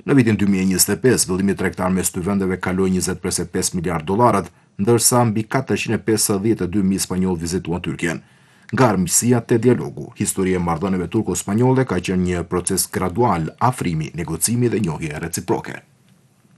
Në vitin 2025, vëllimi tregtar mes dy vendeve kaloi 20,5 miliard dollarët, ndërsa mbi 452 mijë spanjoll vizituan Turqien. Nga armiqësia te dialogu, historia e marrëdhënieve turko-spanjolle ka qenë një proces gradual afrimi, negocimi dhe njohje reciproke.